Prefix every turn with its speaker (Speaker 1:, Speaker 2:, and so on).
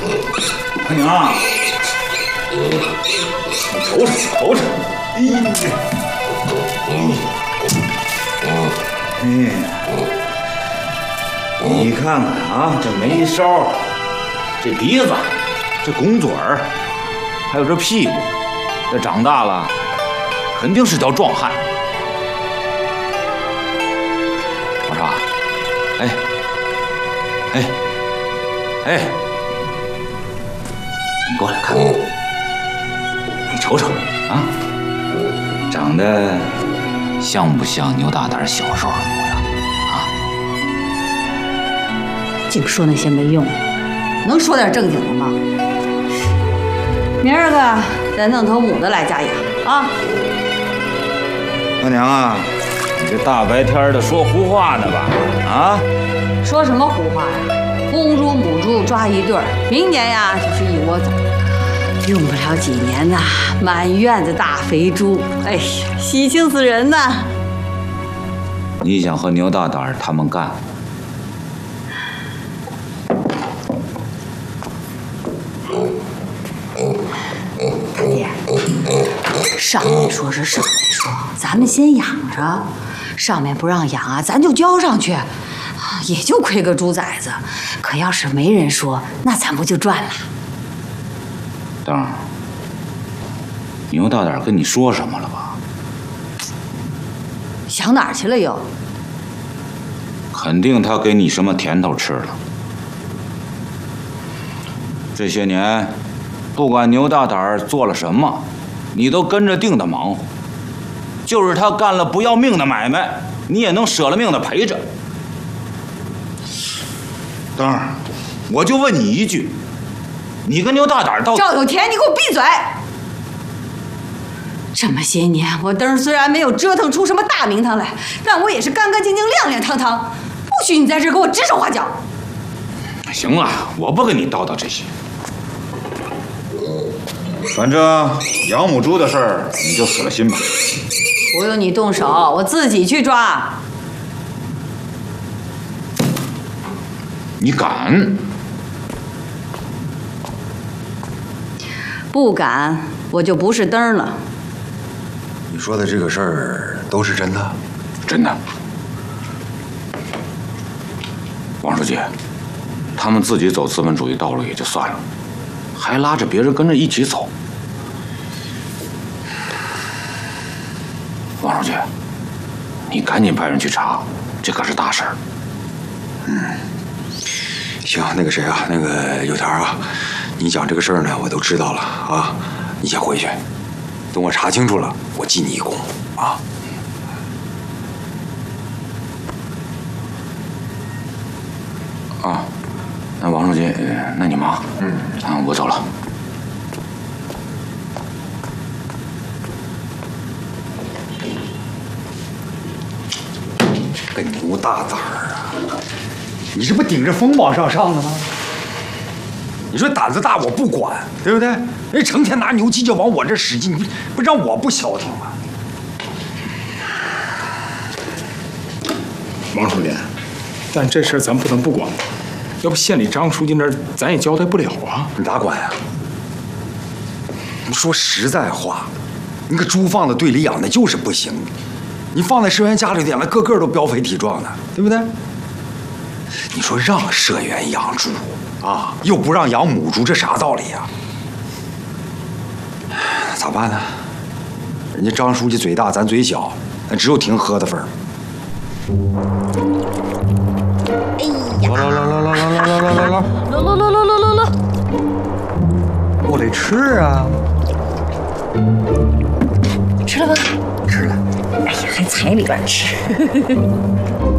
Speaker 1: 大娘，你瞅瞅，瞅瞅，你看看啊，这眉梢，这鼻子，这拱嘴儿，还有这屁股，这长大了，肯定是条壮汉。我说，哎，你过来看看，你瞅瞅啊，长得像不像牛大胆小时候的模样啊？
Speaker 2: 净说那些没用的，能说点正经的吗？明儿个再弄头母的来家养啊！
Speaker 1: 大娘啊，你这大白天的说胡话呢吧？啊？
Speaker 2: 说什么胡话呀？公猪母猪抓一对儿，明年呀就是一窝崽，用不了几年呐，满院子大肥猪，哎呀，喜庆死人呐！
Speaker 1: 你想和牛大胆他们干？
Speaker 2: 大爹，上面说是上面说，咱们先养着，上面不让养啊，咱就交上去。也就亏个猪崽子，可要是没人说，那咱不就赚了？
Speaker 1: 灯儿，牛大胆跟你说什么了吧？
Speaker 2: 想哪儿去了又？
Speaker 1: 肯定他给你什么甜头吃了。这些年，不管牛大胆做了什么，你都跟着定的忙活。就是他干了不要命的买卖，你也能舍了命的陪着。灯儿，我就问你一句，你跟牛大胆到……
Speaker 2: 赵有田，你给我闭嘴！这么些年，我灯儿虽然没有折腾出什么大名堂来，但我也是干干净净、亮亮堂堂，不许你在这儿给我指手画脚。
Speaker 1: 行了，我不跟你叨叨这些。反正养母猪的事儿，你就死了心吧。
Speaker 2: 不用你动手，我自己去抓。
Speaker 1: 你敢？
Speaker 2: 不敢，我就不是灯儿了。
Speaker 3: 你说的这个事儿都是真的？
Speaker 1: 真的。王书记，他们自己走资本主义道路也就算了，还拉着别人跟着一起走。王书记，你赶紧派人去查，这可是大事儿。
Speaker 3: 行，那个谁啊，那个有田啊，你讲这个事儿呢，我都知道了啊。你先回去，等我查清楚了，我记你一功啊。
Speaker 1: 啊，那王书记，那你忙。我走了。
Speaker 3: 这个牛大崽儿啊！你这不顶着风往上上的吗？你说胆子大我不管，对不对？人成天拿牛犄角往我这使劲，你不让我不消停吗？
Speaker 4: 王书记，但这事儿咱不能不管，要不县里张书记那儿咱也交代不了啊。
Speaker 3: 你咋管呀？你说实在话，你个猪放在队里养的就是不行，你放在社员家里养的个个都膘肥体壮的，对不对？你说让社员养猪啊，又不让养母猪，这啥道理呀？咋办呢？人家张书记嘴大，咱嘴小，咱只有听喝的份儿。
Speaker 2: 哎呀！来，
Speaker 3: 我得吃啊！
Speaker 2: 吃了吧？
Speaker 3: 吃了。
Speaker 2: 哎呀，还踩里边吃。